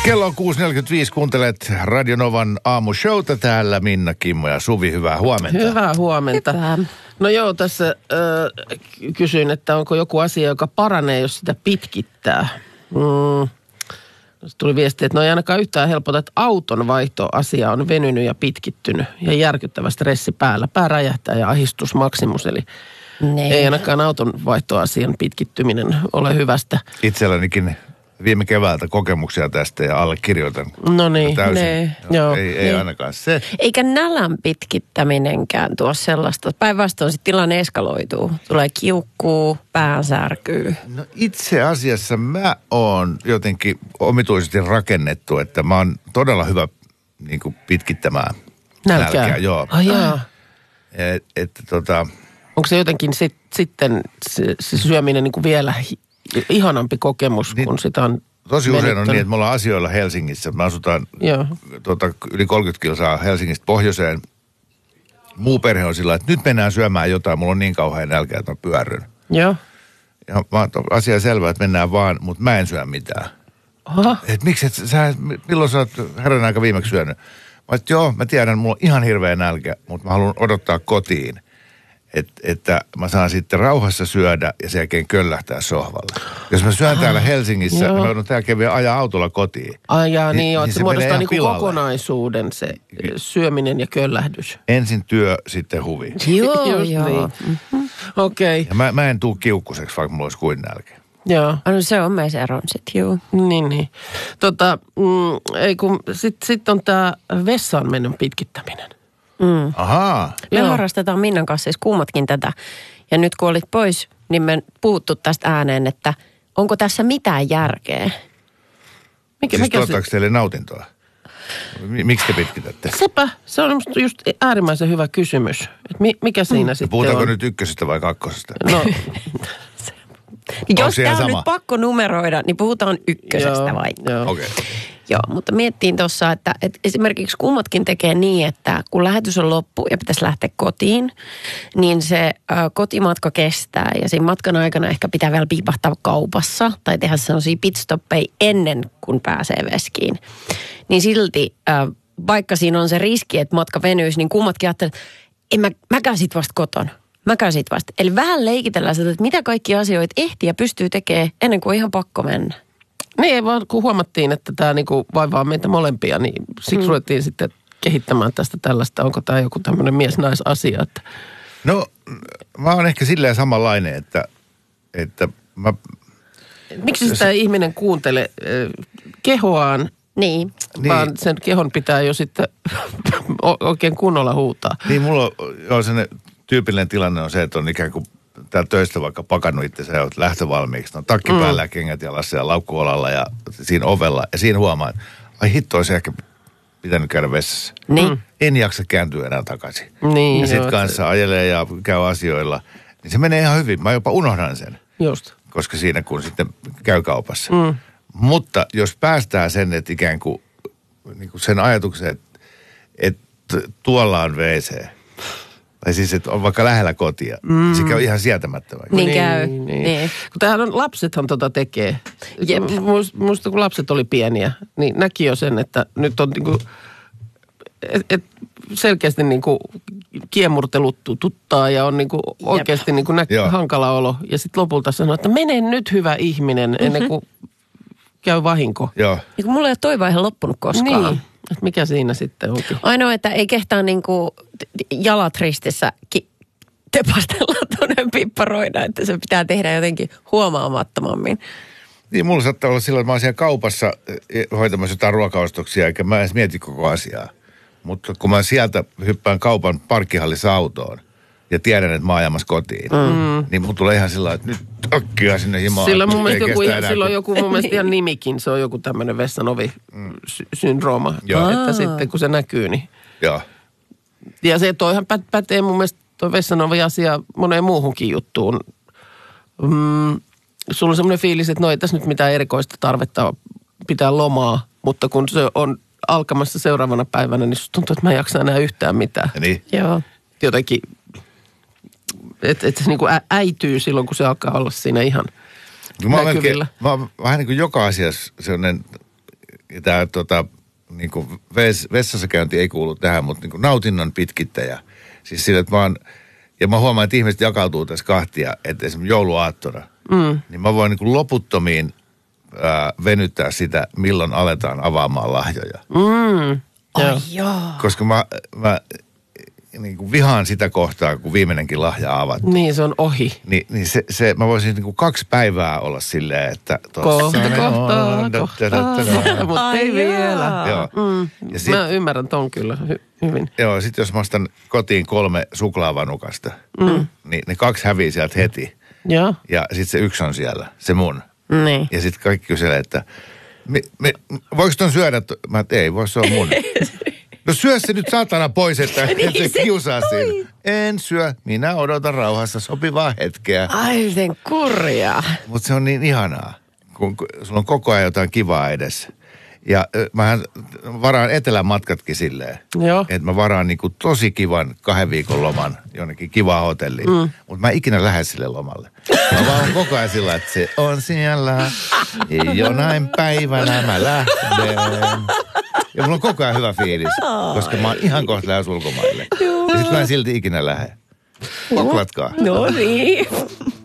Kello on 6.45, kuuntelet Radio Novan aamushowta täällä. Minna, Kimmo ja Suvi, hyvää huomenta. Hyvää huomenta. Hyvää. No joo, tässä kysyin, että onko joku asia, joka paranee, jos sitä pitkittää. Tuli viesti, että no ei ainakaan yhtään helpota, että auton vaihtoasia on venynyt ja pitkittynyt ja järkyttävä stressi päällä. Pää räjähtää ja ahdistus maksimus, eli ei ainakaan auton vaihtoasian pitkittyminen ole hyvästä. Itsellänikin viime keväältä kokemuksia tästä ja allekirjoitan. No niin, ei ainakaan se. Eikä nälän pitkittäminenkään tuo sellaista. Päinvastoin sitten tilanne eskaloituu. Tulee kiukkuu, päänsärkyy. No itse asiassa mä oon jotenkin omituisesti rakennettu, että mä oon todella hyvä niin kuin pitkittämään nälkää. Joo. Onko se jotenkin sitten se syöminen niin kuin vielä ihanampi kokemus, kun sitä on tosi usein on niin, että me ollaan asioilla Helsingissä. Me asutaan yli 30 kilsaa Helsingistä pohjoiseen. Muu perhe on sillä, että nyt mennään syömään jotain. Mulla on niin kauhean nälkä, että mä pyörryn. Joo. Ja asia selvä, että mennään vaan, mutta mä en syö mitään. Aha. Että miksi, milloin sä oot herran aika viimeksi syönyt? Mä tiedän, mulla on ihan hirveä nälkä, mutta mä haluan odottaa kotiin. Että mä saan sitten rauhassa syödä ja sen jälkeen köllähtää sohvalla. Jos mä syön täällä Helsingissä, mä joudun täällä vielä ajaa autolla kotiin. Niin se muodostaa niinku kokonaisuuden se syöminen ja köllähdys. Ensin työ, sitten huvi. Joo. Niin. Okei. Ja mä en tuu kiukkuseksi, vaikka mulla olisi kuin nälkä. Joo. No se on meissä eron sit, joo. Niin. Sit on tää vessaan mennön pitkittäminen. Ahaa. Me harrastetaan Minnan kanssa siis kummatkin tätä. Ja nyt kun olit pois, niin me puhuttu tästä ääneen, että onko tässä mitään järkeä? Tuottaako teille nautintoa? Miksi te pitkitätte? Sepä, se on musta just äärimmäisen hyvä kysymys. Mikä siinä sitten puhutaanko on? nyt ykkösestä vai kakkosesta? No. Jos tämä on nyt pakko numeroida, niin puhutaan ykkösestä vaikka. Joo. Okei. Joo, mutta miettiin tuossa, että esimerkiksi kummatkin tekee niin, että kun lähetys on loppu ja pitäisi lähteä kotiin, niin se kotimatka kestää ja siinä matkan aikana ehkä pitää vielä piipahtaa kaupassa tai tehdä sellaisia pitstoppeja ennen kuin pääsee veskiin. Niin silti, vaikka siinä on se riski, että matka venyisi, niin kummatkin ajattelee, että mä käyn sit vasta kotona. Eli vähän leikitellään sitä, että mitä kaikkia asioita ehtii ja pystyy tekemään ennen kuin on ihan pakko mennä. Niin, vaan kun huomattiin, että tämä niinku vaivaa meitä molempia, niin siksi ruvettiin sitten kehittämään tästä tällaista. Onko tämä joku tämmöinen mies-nais-asia? Että... No, mä oon ehkä silleen samanlainen, että mä... Miksi sitä ihminen kuuntele kehoaan, niin. Vaan sen kehon pitää jo sitten oikein kunnolla huutaa. Niin, mulla on sellainen tyypillinen tilanne on se, että on ikään kuin täällä töistä vaikka pakannut itsensä ja olet lähtövalmiiksi. No takki päällä, kengät jalassa ja laukkuolalla ja siinä ovella. Ja siinä huomaa, että ai hitto, olisi ehkä pitänyt käydä vessassa. Niin. En jaksa kääntyä enää takaisin. Niin, ja sitten kanssa ajelee ja käy asioilla. Niin se menee ihan hyvin. Mä jopa unohdan sen. Just. Koska siinä kun sitten käy kaupassa. Mutta jos päästään sen, että ikään kuin, sen ajatuksen, että tuolla on WC. Tai siis, että on vaikka lähellä kotia. Se käy ihan sietämättömän. Niin käy. Niin. Kun tämähän on, lapsethan tekee. Jep. Musta kun lapset oli pieniä, niin näki jo sen, että nyt on niinku, selkeästi niinku kiemurtelut tuttaa ja on niinku oikeasti niinku hankala olo. Ja sitten lopulta sanoo, että mene nyt hyvä ihminen ennen kuin käy vahinko. Joo. Ja kun mulla ei ole toi vaihe loppunut koskaan. Niin. Että mikä siinä sitten onkin? Ainoa, että ei kehtaa niinku jalat ristissä tepastella tuonne pipparoida, että se pitää tehdä jotenkin huomaamattomammin. Niin, mulla saattaa olla silloin, että mä oon siellä kaupassa hoitamassa jotain ruokaostoksia, eikä mä edes mieti koko asiaa. Mutta kun mä sieltä hyppään kaupan parkkihallissa autoon ja tiedän, että mä oon ajamassa kotiin, niin mun tulee ihan sillä että nyt takkia sinne himaan. Sillä on joku mun mielestä ihan nimikin, se on joku tämmöinen vessanovi-syndrooma. Että sitten kun se näkyy, niin... Joo. Ja se toihan pätee mun mielestä toi vessanovi-asia moneen muuhunkin juttuun. Sulla on semmoinen fiilis, että no ei tässä nyt mitään erikoista tarvetta pitää lomaa, mutta kun se on alkamassa seuraavana päivänä, niin susta tuntuu, että mä en jaksa enää yhtään mitään. Ja niin. Joo. Jotenkin, että se niinku äityy silloin, kun se alkaa olla siinä ihan näkyvillä. Mä oon vähän niin kuin joka asiassa sellainen tämä niinku vessassa käynti ei kuulu tähän, mutta niinku nautinnon pitkittäjä. Siis sillä, että mä huomaan, että ihmiset jakautuu tässä kahtia, että esimerkiksi jouluaattona, niin mä voin niinku loputtomiin venyttää sitä, milloin aletaan avaamaan lahjoja. Joo. Koska mä niin kuin vihaan sitä kohtaa, kun viimeinenkin lahja avattu. Niin, se on ohi. Niin mä voisin niin kuin 2 päivää olla silleen, että... Kohta. Mutta ei vielä. Joo. Ja Mä ymmärrän ton kyllä hyvin. Joo, sit jos mä ostan kotiin 3 suklaavanukasta, niin ne 2 hävii sieltä heti. Joo. Ja sit se 1 on siellä, se mun. Niin. Ja sit kaikki kyselee, että voiko ton syödä? Mä et, ei voi, se on mun. No syö se nyt saatana pois, että Niin se kiusaa siinä. En syö, minä odotan rauhassa sopivaa hetkeä. Ai miten kurjaa. Mutta se on niin ihanaa, kun sulla on koko ajan jotain kivaa edessä. Ja mähän varaan etelän matkatkin silleen, Joo. että mä varaan niinku tosi kivan 2 viikon loman jonnekin kivaan hotelliin. Mutta mä en ikinä lähde sille lomalle. Mä vaan on koko ajan sillä, että se on siellä, jonain päivänä mä lähden. Ja mulla on koko ajan hyvä fiilis, koska mä oon ihan kohta lähes ulkomaille. Ja sit mä en silti ikinä lähde. Koklatkaa. No niin.